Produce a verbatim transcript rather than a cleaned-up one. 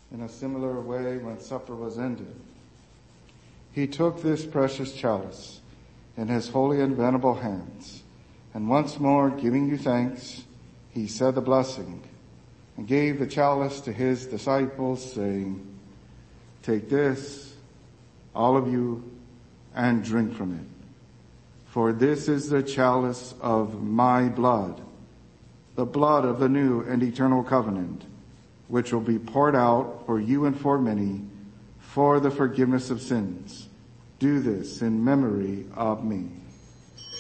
In a similar way, when supper was ended, he took this precious chalice in his holy and venerable hands, and once more giving you thanks, he said the blessing and gave the chalice to his disciples, saying, "Take this, all of you, and drink from it. For this is the chalice of my blood, the blood of the new and eternal covenant, which will be poured out for you and for many for the forgiveness of sins. Do this in memory of me."